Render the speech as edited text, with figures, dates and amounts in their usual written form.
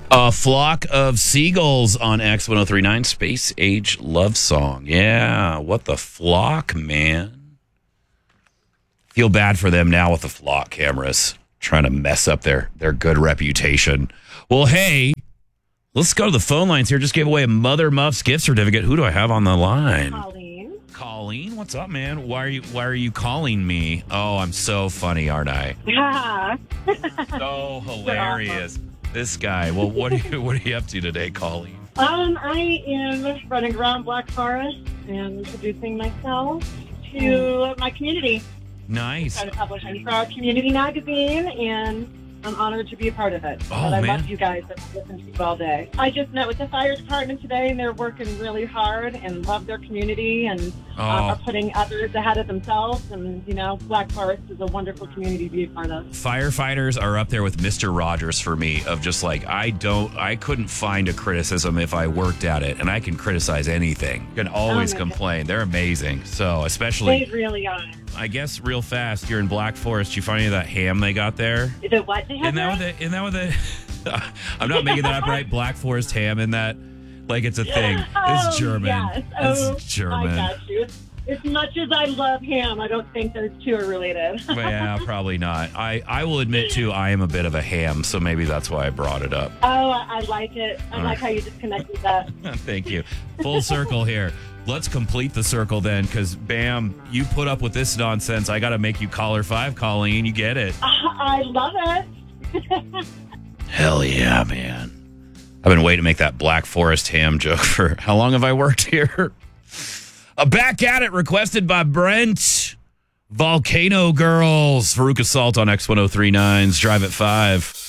A flock of seagulls on X1039 Space Age Love Song. Yeah, what the flock, man. Feel bad for them now with the flock cameras trying to mess up their good reputation. Well, hey, let's go to the phone lines here. Just gave away a Mother Muffs gift certificate. Who do I have on the line? Colleen, what's up, man? Why are you calling me? Oh, I'm so funny, aren't I? Yeah. So hilarious. This guy. Well, what are you up to today, Colleen? I am running around Black Forest and introducing myself to my community. Nice. I'm trying to publish for our community magazine, and I'm honored to be a part of it. Oh, I man. love you guys. I've listened to you all day. I just met with the fire department today, and they're working really hard and love their community and are putting others ahead of themselves. And, Black Forest is a wonderful community to be a part of. Firefighters are up there with Mr. Rogers for me of just like, I couldn't find a criticism if I worked at it, and I can criticize anything. You can always complain. They're amazing. So especially... They really are. I guess real fast, you're in Black Forest. You find any of that ham they got there? The what they have Isn't that what the I'm not making that up, right? Black Forest ham in that, like it's a thing. It's German. Yes. It's German. I got you. As much as I love ham, I don't think those two are related. Yeah, probably not. I will admit, too, I am a bit of a ham, so maybe that's why I brought it up. Oh, I like it. I like how you just connected that. Thank you. Full circle here. Let's complete the circle then, because, bam, you put up with this nonsense. I got to make you caller 5, Colleen. You get it. I love it. Hell yeah, man. I've been waiting to make that Black Forest ham joke for how long have I worked here? Back at it, requested by Brent. Volcano Girls. Farouk Assault on X1039's Drive at 5.